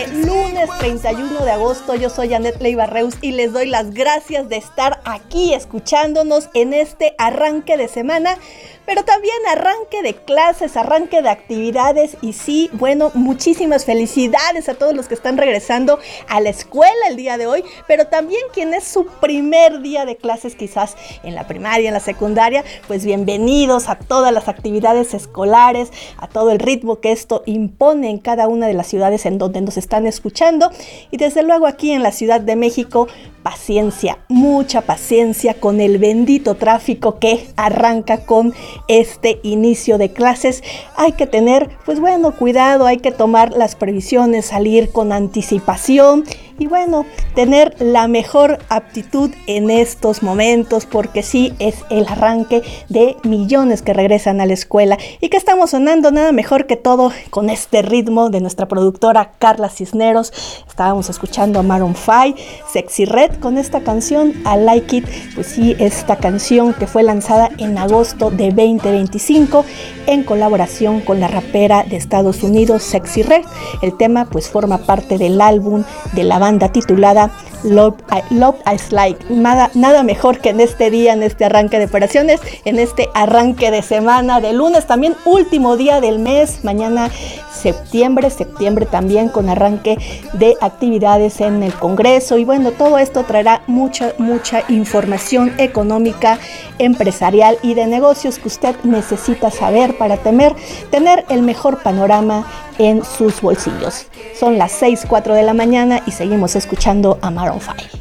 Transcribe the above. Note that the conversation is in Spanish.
Lunes 31 de agosto, yo soy Anet Leiva Reus y les doy las gracias de estar aquí escuchándonos en este arranque de semana, pero también arranque de clases, arranque de actividades y sí, bueno, muchísimas felicidades a todos los que están regresando a la escuela el día de hoy, pero también quien es su primer día de clases quizás en la primaria, en la secundaria, pues bienvenidos a todas las actividades escolares, a todo el ritmo que esto impone en cada una de las ciudades en donde nos están escuchando y desde luego aquí en la Ciudad de México, paciencia, mucha paciencia con el bendito tráfico que arranca con este inicio de clases. Hay que tener, pues bueno, cuidado, hay que tomar las previsiones, salir con anticipación y bueno, tener la mejor aptitud en estos momentos porque sí es el arranque de millones que regresan a la escuela y que estamos sonando nada mejor que todo con este ritmo de nuestra productora Carla Cisneros. Estábamos escuchando a Maroon 5, Sexy Red con esta canción I Like It, pues sí, esta canción que fue lanzada en agosto de 2025 en colaboración con la rapera de Estados Unidos Sexy Red. El tema pues forma parte del álbum de la banda titulada Love is Like. Nada mejor que en este día, en este arranque de operaciones, en este arranque de semana de lunes, también último día del mes, mañana septiembre también con arranque de actividades en el Congreso y bueno, todo esto traerá mucha información económica, empresarial y de negocios que usted necesita saber para tener el mejor panorama en sus bolsillos. Son las 6:04 de la mañana y seguimos escuchando a Maroon 5.